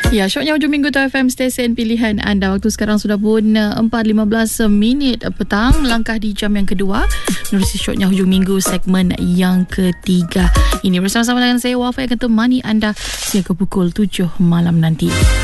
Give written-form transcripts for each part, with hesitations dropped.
Ya, syoknya hujung minggu tu FM stesen pilihan anda. Waktu sekarang sudah pun 4.15 minit petang, melangkah di jam yang kedua menerusi syoknya hujung minggu segmen yang ketiga. Ini bersama-sama dengan saya Wafa yang akan temani anda sehingga pukul 7 malam nanti.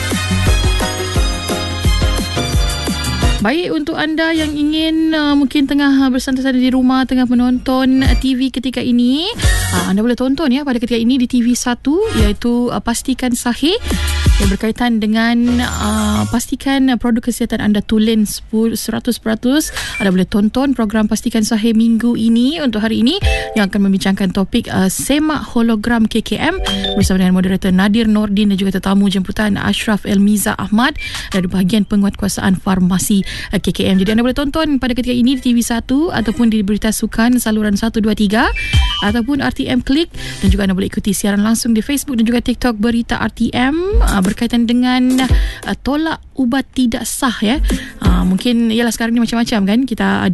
Baik, untuk anda yang ingin mungkin tengah bersantai-santai di rumah, tengah menonton TV ketika ini, anda boleh tonton ya pada ketika ini di TV1, iaitu Pastikan Sahih, yang berkaitan dengan pastikan produk kesihatan anda tulen 100%. Anda boleh tonton program Pastikan Sahih minggu ini untuk hari ini yang akan membincangkan topik semak hologram KKM bersama dengan moderator Nadir Nordin dan juga tetamu jemputan Ashraf Elmiza Ahmad dari bahagian penguatkuasaan farmasi KKM. Jadi anda boleh tonton pada ketika ini di TV1 ataupun di Berita Sukan saluran 123 ataupun RTM Klik, dan juga anda boleh ikuti siaran langsung di Facebook dan juga TikTok Berita RTM berkaitan dengan tolak ubat tidak sah ya. Mungkin ialah sekarang ni macam-macam kan, kita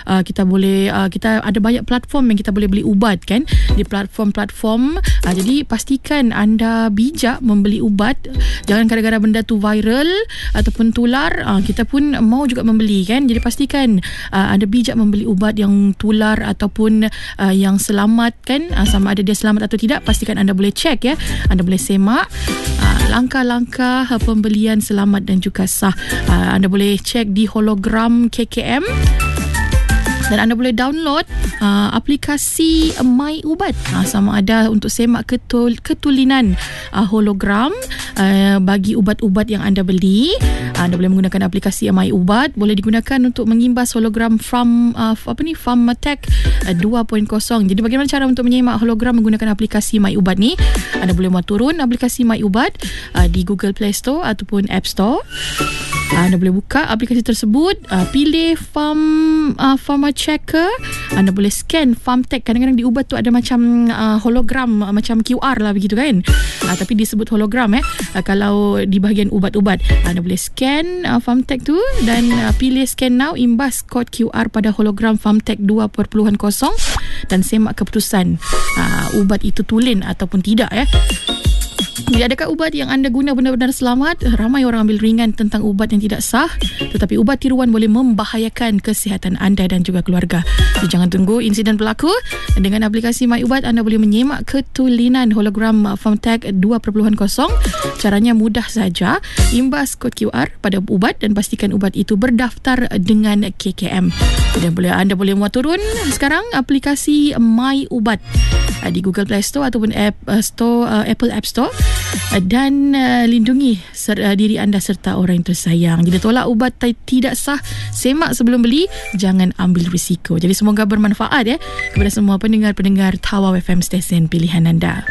ada banyak platform yang kita boleh beli ubat kan, di platform-platform. Jadi pastikan anda bijak membeli ubat, jangan kadang-kadang benda tu viral ataupun tular, kita pun mau juga membeli kan. Jadi pastikan anda bijak membeli ubat yang tular ataupun yang selamat kan, sama ada dia selamat atau tidak. Pastikan anda boleh cek ya, anda boleh semak langkah-langkah pembelian selamat dan juga sah. Anda boleh cek di hologram KKM, dan anda boleh download aplikasi My Ubat, sama ada untuk semak ketulinan hologram bagi ubat-ubat yang anda beli. Anda boleh menggunakan aplikasi My Ubat, boleh digunakan untuk mengimbas hologram Pharmatech 2.0. Jadi bagaimana cara untuk menyemak hologram menggunakan aplikasi My Ubat ni? Anda boleh muat turun aplikasi My Ubat di Google Play Store ataupun App Store. Anda boleh buka aplikasi tersebut, pilih Pharmachecker. Anda boleh scan Pharmatech. Kadang-kadang di ubat tu ada macam hologram, macam QR lah begitu kan, tapi disebut hologram kalau di bahagian ubat-ubat. Anda boleh scan Pharmatech tu dan pilih scan now, imbas kod QR pada hologram Pharmatech 2.0 dan semak keputusan ubat itu tulen ataupun tidak ya. Jadi adakah ubat yang anda guna benar-benar selamat? Ramai orang ambil ringan tentang ubat yang tidak sah, tetapi ubat tiruan boleh membahayakan kesihatan anda dan juga keluarga. Jadi jangan tunggu insiden berlaku. Dengan aplikasi My Ubat, anda boleh menyemak ketulinan hologram Pharmatech 2.0. Caranya mudah saja. Imbas kod QR pada ubat dan pastikan ubat itu berdaftar dengan KKM. Dan anda boleh muat turun sekarang aplikasi My Ubat di Google Play Store ataupun Apple App Store, dan lindungi diri anda serta orang yang tersayang. Jadi tolak ubat tidak sah, semak sebelum beli, jangan ambil risiko. Jadi semoga bermanfaat ya kepada semua pendengar-pendengar Tawau FM stesen pilihan anda.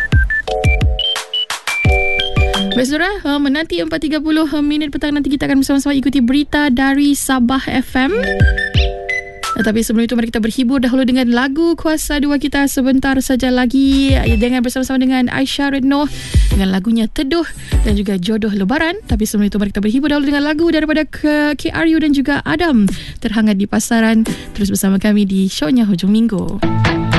Baik saudara, menanti 4.30 minit petang nanti kita akan bersama-sama ikuti berita dari Sabah FM. Tapi sebelum itu mari kita berhibur dahulu dengan lagu kuasa 2 kita sebentar saja lagi, dengan bersama-sama dengan Aisyah Rednoh dengan lagunya Teduh dan juga Jodoh Lebaran. Tapi sebelum itu mari kita berhibur dahulu dengan lagu daripada KRU dan juga Adam, Terhangat di Pasaran. Terus bersama kami di syoknya hujung minggu.